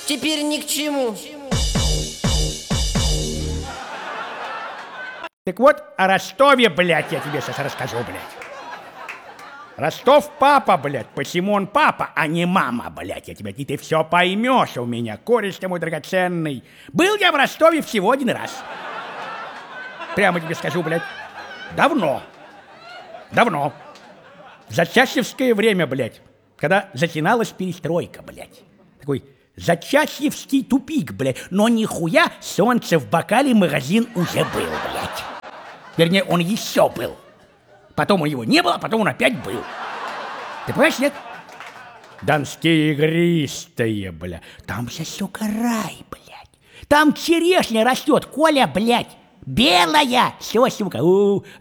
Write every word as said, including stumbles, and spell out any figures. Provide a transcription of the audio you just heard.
теперь ни к чему. Так вот, о Ростове, блядь, я тебе сейчас расскажу, блядь. Ростов папа, блядь, посему он папа, а не мама, блядь. Я тебе, и ты все поймешь у меня, кореш ты мой драгоценный. Был я в Ростове всего один раз. Прямо тебе скажу, блядь, давно. Давно. В зачасьевское время, блядь, когда затяналась перестройка, блядь. Такой зачасьевский тупик, блядь. Но нихуя солнце в бокале, магазин уже был, блядь. Вернее, он еще был. Потом его не было, потом он опять был. Ты понимаешь, нет? Донские игристые, бля. Там сейчас, сука, рай, блядь. Там черешня растет, Коля, блядь. Белая. Все, сука. У -у -у.